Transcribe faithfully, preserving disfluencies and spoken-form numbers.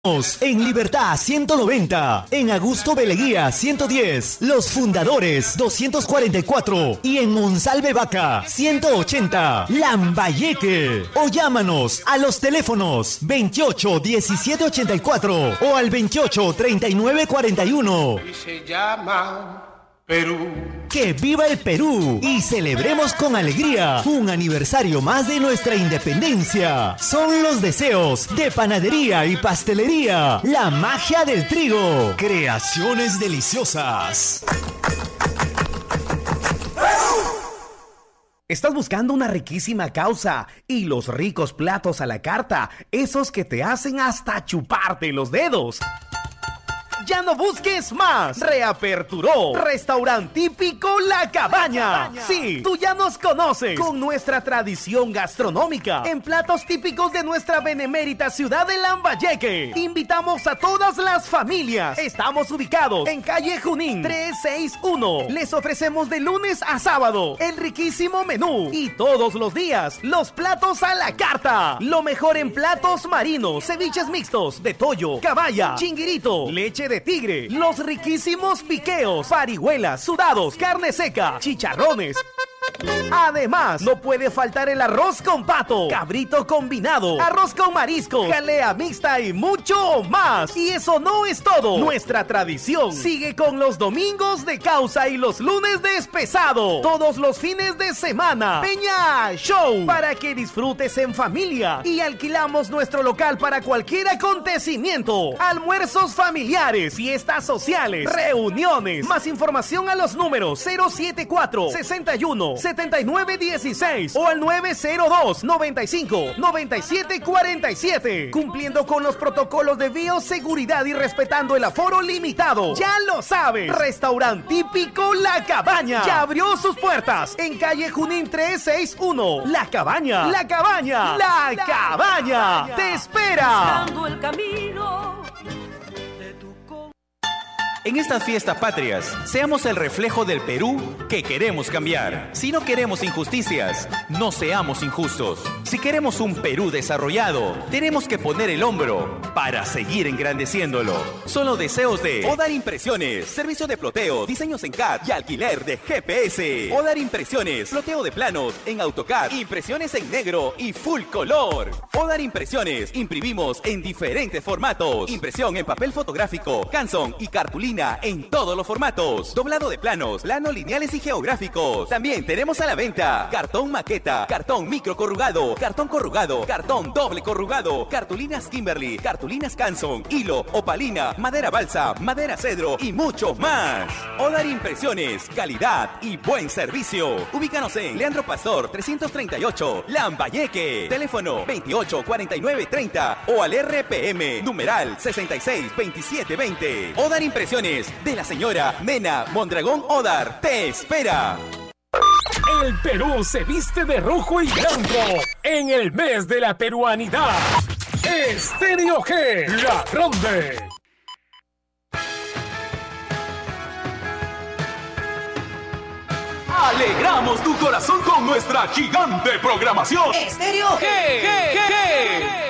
En Libertad ciento noventa, en Augusto Beleguía ciento diez, Los Fundadores doscientos cuarenta y cuatro y en Monsalve Vaca ciento ochenta, Lambayeque. O llámanos a los teléfonos veintiocho diecisiete ochenta y cuatro o al veintiocho treinta y nueve cuarenta y uno. Y se llama Perú. ¡Que viva el Perú! Y celebremos con alegría un aniversario más de nuestra independencia. Son los deseos de Panadería y Pastelería La Magia del Trigo. Creaciones deliciosas. ¿Estás buscando una riquísima causa y los ricos platos a la carta? Esos que te hacen hasta chuparte los dedos. Ya no busques más. Reaperturó Restaurante Típico La Cabaña. Sí, tú ya nos conoces con nuestra tradición gastronómica en platos típicos de nuestra benemérita ciudad de Lambayeque. Invitamos a todas las familias. Estamos ubicados en calle Junín trescientos sesenta y uno. Les ofrecemos de lunes a sábado el riquísimo menú y todos los días los platos a la carta. Lo mejor en platos marinos, ceviches mixtos de toyo, caballa, chinguirito, leche de tigre, los riquísimos piqueos, parihuelas, sudados, carne seca, chicharrones. Además, no puede faltar el arroz con pato, cabrito combinado, arroz con marisco, jalea mixta y mucho más. Y eso no es todo. Nuestra tradición sigue con los domingos de causa y los lunes de espesado. Todos los fines de semana, Peña Show, para que disfrutes en familia. Y alquilamos nuestro local para cualquier acontecimiento. Almuerzos familiares, fiestas sociales, reuniones. Más información a los números cero setenta y cuatro, sesenta y uno, setenta y nueve dieciséis o al nueve cero dos, noventa y cinco, noventa y siete cuarenta y siete. Cumpliendo con los protocolos de bioseguridad y respetando el aforo limitado. Ya lo sabes, Restaurante Típico La Cabaña ya abrió sus puertas en calle Junín trescientos sesenta y uno. La Cabaña, La Cabaña, La, la Cabaña, cabaña te espera. Buscando el camino. En estas fiestas patrias, seamos el reflejo del Perú que queremos cambiar. Si no queremos injusticias, no seamos injustos. Si queremos un Perú desarrollado, tenemos que poner el hombro para seguir engrandeciéndolo. Son los deseos de Odar Impresiones, servicio de ploteo, diseños en C A D y alquiler de G P S. Odar Impresiones, ploteo de planos en AutoCAD, impresiones en negro y full color. Odar Impresiones, imprimimos en diferentes formatos. Impresión en papel fotográfico, canson y cartulina en todos los formatos. Doblado de planos, plano lineales y geográficos. También tenemos a la venta cartón maqueta, cartón micro corrugado, cartón corrugado, cartón doble corrugado, cartulinas Kimberly, cartulinas Canson, hilo, opalina, madera balsa, madera cedro y mucho más. Odar Impresiones, calidad y buen servicio. Ubícanos en Leandro Pastor trescientos treinta y ocho, Lambayeque. Teléfono veintiocho cuarenta y nueve treinta o al R P M numeral sesenta y seis veintisiete veinte. Odar Impresiones de la señora Mena Mondragón Odar te espera. El Perú se viste de rojo y blanco en el mes de la peruanidad. Estéreo G, la grande. Alegramos tu corazón con nuestra gigante programación. Estéreo G, G, G, G.